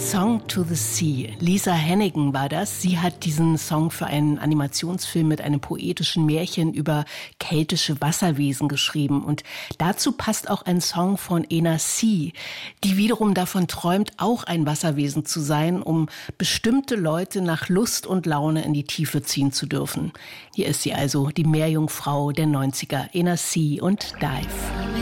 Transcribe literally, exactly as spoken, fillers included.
Song to the Sea. Lisa Hannigan war das. Sie hat diesen Song für einen Animationsfilm mit einem poetischen Märchen über keltische Wasserwesen geschrieben. Und dazu passt auch ein Song von Ena Sea, die wiederum davon träumt, auch ein Wasserwesen zu sein, um bestimmte Leute nach Lust und Laune in die Tiefe ziehen zu dürfen. Hier ist sie also, die Meerjungfrau der neunziger, Ena Sea und Dive.